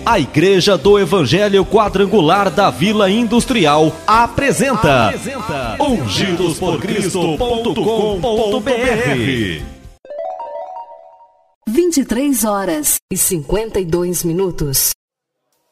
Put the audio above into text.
A Igreja do Evangelho Quadrangular da Vila Industrial apresenta ungidosporcristo.com.br. 23 horas e 52 minutos.